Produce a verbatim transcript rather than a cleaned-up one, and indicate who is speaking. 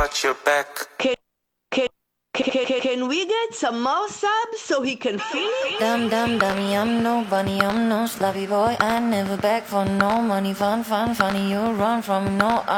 Speaker 1: watch your back.
Speaker 2: Can, can, can, can, can we get some more subs so he can finish?
Speaker 3: Dumb, dumb, dummy, I'm no bunny, I'm no sloppy boy. I never beg for no money, fun, fun, funny. You run from me, no.